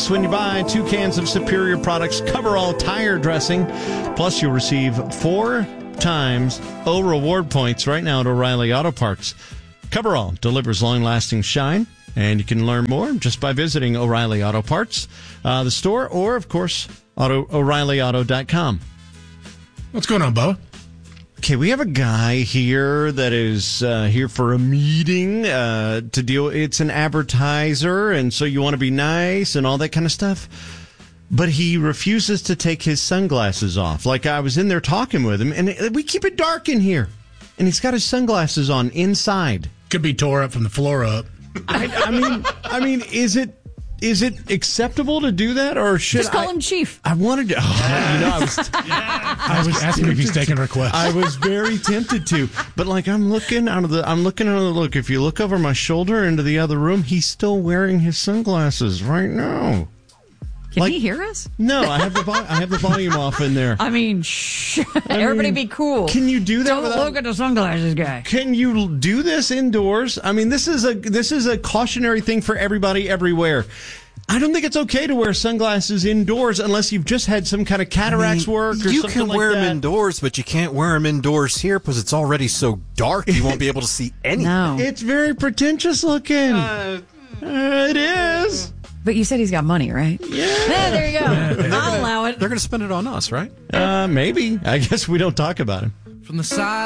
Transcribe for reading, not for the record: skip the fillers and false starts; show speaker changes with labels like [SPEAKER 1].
[SPEAKER 1] $50 when you buy 2 cans of Superior Products Coverall tire dressing. Plus, you'll receive 4 times O reward points right now at O'Reilly Auto Parts. Coverall delivers long-lasting shine, and you can learn more just by visiting O'Reilly Auto Parts, the store, or, of course, O'ReillyAuto.com.
[SPEAKER 2] What's going on, Bubba?
[SPEAKER 1] Okay, we have a guy here that is here for a meeting to deal. It's an advertiser, and so you want to be nice and all that kind of stuff. But he refuses to take his sunglasses off. Like, I was in there talking with him, and we keep it dark in here. And he's got his sunglasses on inside.
[SPEAKER 2] Could be tore up from the floor up.
[SPEAKER 1] I mean, is it acceptable to do that, or should
[SPEAKER 3] just call him Chief?
[SPEAKER 1] I wanted to.
[SPEAKER 2] I was asking if he's taking requests.
[SPEAKER 1] I was very tempted to, but like I'm looking out of the look. If you look over my shoulder into the other room, he's still wearing his sunglasses right now.
[SPEAKER 3] Can he hear us?
[SPEAKER 1] No, I have the volume off in there.
[SPEAKER 3] I mean, shh. Everybody be cool.
[SPEAKER 1] Can you do that?
[SPEAKER 3] Don't look at the sunglasses guy.
[SPEAKER 1] Can you do this indoors? I mean, this is a cautionary thing for everybody everywhere. I don't think it's okay to wear sunglasses indoors unless you've just had some kind of cataracts work or something like that.
[SPEAKER 4] You can wear them indoors, but you can't wear them indoors here because it's already so dark you won't be able to see anything.
[SPEAKER 3] No.
[SPEAKER 1] It's very pretentious looking. It is.
[SPEAKER 3] But you said he's got money, right?
[SPEAKER 1] Yeah.
[SPEAKER 3] There you go. I'll allow it.
[SPEAKER 4] They're going to spend it on us, right?
[SPEAKER 1] Maybe. I guess we don't talk about him.
[SPEAKER 5] From the side